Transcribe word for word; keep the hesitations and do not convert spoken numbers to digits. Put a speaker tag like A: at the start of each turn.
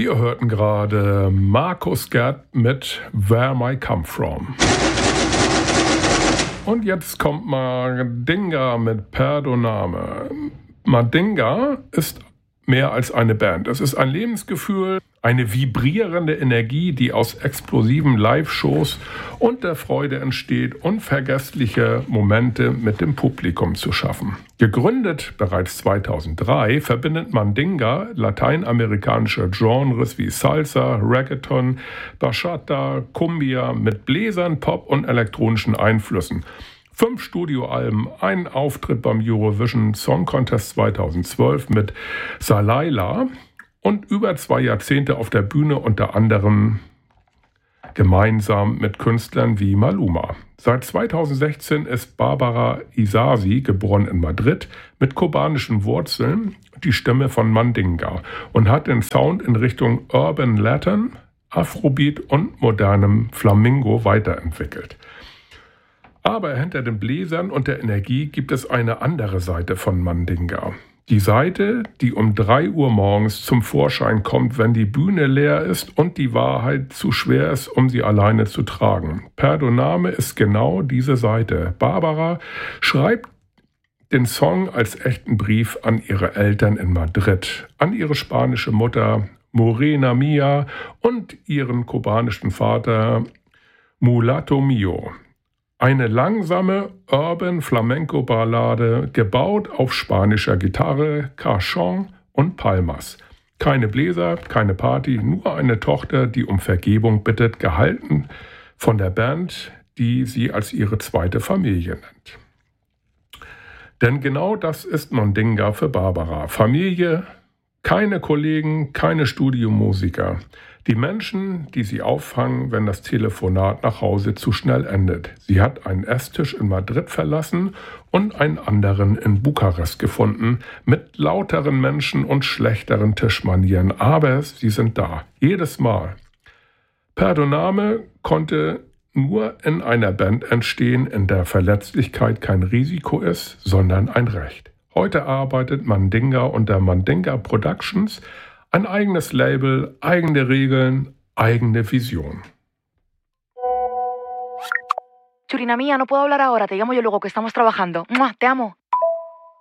A: Wir hörten gerade Markus Gerd mit Where I Come From. Und jetzt kommt Mandinga mit Perdoname. Mandinga ist mehr als eine Band. Es ist ein Lebensgefühl, eine vibrierende Energie, die aus explosiven Live-Shows und der Freude entsteht, unvergessliche Momente mit dem Publikum zu schaffen. Gegründet bereits zweitausenddrei, verbindet Mandinga lateinamerikanische Genres wie Salsa, Reggaeton, Bachata, Cumbia mit Bläsern, Pop und elektronischen Einflüssen. Fünf Studioalben, ein Auftritt beim Eurovision Song Contest zweitausendzwölf mit Salaila und über zwei Jahrzehnte auf der Bühne, unter anderem gemeinsam mit Künstlern wie Maluma. Seit zweitausendsechzehn ist Barbara Isasi, geboren in Madrid, mit kubanischen Wurzeln, die Stimme von Mandinga und hat den Sound in Richtung Urban Latin, Afrobeat und modernem Flamingo weiterentwickelt. Aber hinter den Bläsern und der Energie gibt es eine andere Seite von Mandinga. Die Seite, die um drei Uhr morgens zum Vorschein kommt, wenn die Bühne leer ist und die Wahrheit zu schwer ist, um sie alleine zu tragen. Perdoname ist genau diese Seite. Barbara schreibt den Song als echten Brief an ihre Eltern in Madrid, an ihre spanische Mutter Morena Mia und ihren kubanischen Vater Mulato Mio. Eine langsame Urban-Flamenco-Ballade, gebaut auf spanischer Gitarre, Cajon und Palmas. Keine Bläser, keine Party, nur eine Tochter, die um Vergebung bittet, gehalten von der Band, die sie als ihre zweite Familie nennt. Denn genau das ist Mandinga für Barbara. Familie, keine Kollegen, keine Studiomusiker. Die Menschen, die sie auffangen, wenn das Telefonat nach Hause zu schnell endet. Sie hat einen Esstisch in Madrid verlassen und einen anderen in Bukarest gefunden, mit lauteren Menschen und schlechteren Tischmanieren. Aber sie sind da, jedes Mal. Perdoname konnte nur in einer Band entstehen, in der Verletzlichkeit kein Risiko ist, sondern ein Recht. Heute arbeitet Mandinga unter Mandinga Productions, ein eigenes Label, eigene Regeln, eigene Vision.
B: Churina mía, no puedo hablar ahora, te llamo yo luego que estamos trabajando. ¡Mua! Te amo.